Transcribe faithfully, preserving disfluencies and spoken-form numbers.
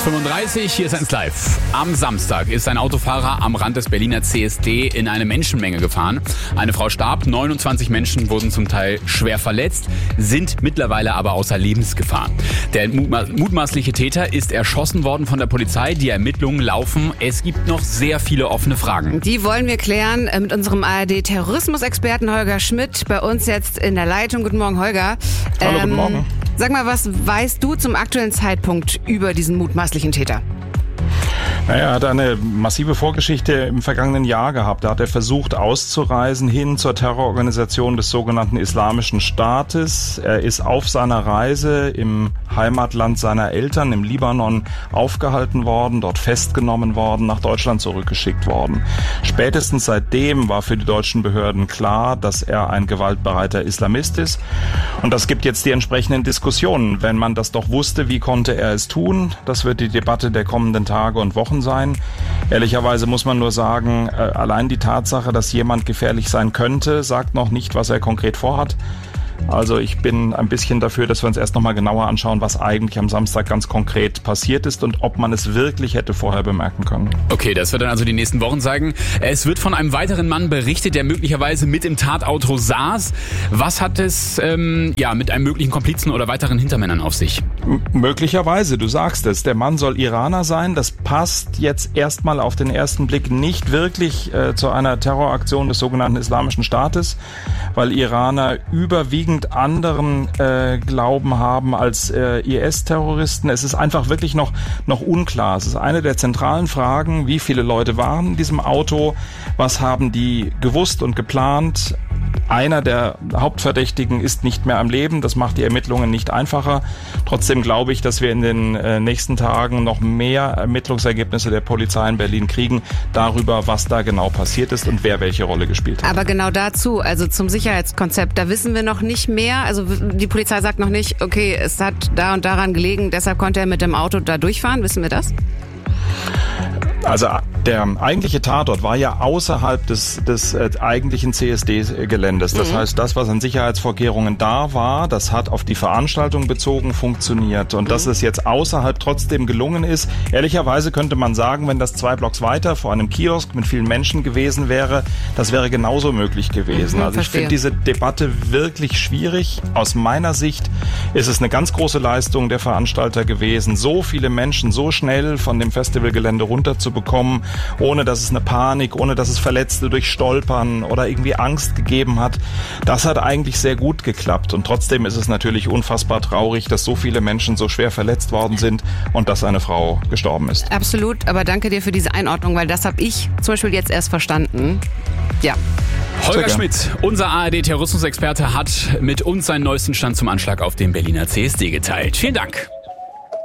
acht Uhr fünfunddreißig, hier ist eins live. Am Samstag ist ein Autofahrer am Rand des Berliner C S D in eine Menschenmenge gefahren. Eine Frau starb, neunundzwanzig Menschen wurden zum Teil schwer verletzt, sind mittlerweile aber außer Lebensgefahr. Der mutmaßliche Täter ist erschossen worden von der Polizei. Die Ermittlungen laufen. Es gibt noch sehr viele offene Fragen. Die wollen wir klären mit unserem A R D-Terrorismusexperten Holger Schmidt bei uns jetzt in der Leitung. Guten Morgen, Holger. Hallo, ähm, guten Morgen. Sag mal, was weißt du zum aktuellen Zeitpunkt über diesen mutmaßlichen Täter? Naja, er hat eine massive Vorgeschichte im vergangenen Jahr gehabt. Da hat er versucht auszureisen hin zur Terrororganisation des sogenannten Islamischen Staates. Er ist auf seiner Reise im Heimatland seiner Eltern im Libanon aufgehalten worden, dort festgenommen worden, nach Deutschland zurückgeschickt worden. Spätestens seitdem war für die deutschen Behörden klar, dass er ein gewaltbereiter Islamist ist. Und das gibt jetzt die entsprechenden Diskussionen. Wenn man das doch wusste, wie konnte er es tun? Das wird die Debatte der kommenden Tage und Wochen sein. Ehrlicherweise muss man nur sagen, äh, allein die Tatsache, dass jemand gefährlich sein könnte, sagt noch nicht, was er konkret vorhat. Also ich bin ein bisschen dafür, dass wir uns erst nochmal genauer anschauen, was eigentlich am Samstag ganz konkret passiert ist und ob man es wirklich hätte vorher bemerken können. Okay, das wird dann also die nächsten Wochen zeigen. Es wird von einem weiteren Mann berichtet, der möglicherweise mit im Tatauto saß. Was hat es ähm, ja mit einem möglichen Komplizen oder weiteren Hintermännern auf sich? M- möglicherweise, du sagst es. Der Mann soll Iraner sein. Das passt jetzt erstmal auf den ersten Blick nicht wirklich äh, zu einer Terroraktion des sogenannten Islamischen Staates, weil Iraner überwiegend anderen äh, Glauben haben als äh, I S-Terroristen. Es ist einfach wirklich noch, noch unklar. Es ist eine der zentralen Fragen, wie viele Leute waren in diesem Auto, was haben die gewusst und geplant. Einer der Hauptverdächtigen ist nicht mehr am Leben. Das macht die Ermittlungen nicht einfacher. Trotzdem glaube ich, dass wir in den äh, nächsten Tagen noch mehr Ermittlungsergebnisse der Polizei in Berlin kriegen darüber, was da genau passiert ist und wer welche Rolle gespielt hat. Aber genau dazu, also zum Sicherheitskonzept, da wissen wir noch nicht mehr. Also die Polizei sagt noch nicht, okay, es hat da und daran gelegen, deshalb konnte er mit dem Auto da durchfahren. Wissen wir das? Also der eigentliche Tatort war ja außerhalb des, des äh, eigentlichen C S D-Geländes. Das mhm. heißt, das, was an Sicherheitsvorkehrungen da war, das hat auf die Veranstaltung bezogen funktioniert. Und mhm. dass es jetzt außerhalb trotzdem gelungen ist, ehrlicherweise könnte man sagen, wenn das zwei Blocks weiter vor einem Kiosk mit vielen Menschen gewesen wäre, das wäre genauso möglich gewesen. Mhm, also ich finde diese Debatte wirklich schwierig. Aus meiner Sicht ist es eine ganz große Leistung der Veranstalter gewesen, so viele Menschen so schnell von dem Festivalgelände runter zu bekommen, ohne dass es eine Panik, ohne dass es Verletzte durch Stolpern oder irgendwie Angst gegeben hat. Das hat eigentlich sehr gut geklappt. Und trotzdem ist es natürlich unfassbar traurig, dass so viele Menschen so schwer verletzt worden sind und dass eine Frau gestorben ist. Absolut, aber danke dir für diese Einordnung, weil das habe ich zum Beispiel jetzt erst verstanden. Ja. Holger Schmidt, unser A R D-Terrorismusexperte, hat mit uns seinen neuesten Stand zum Anschlag auf dem Berliner C S D geteilt. Vielen Dank.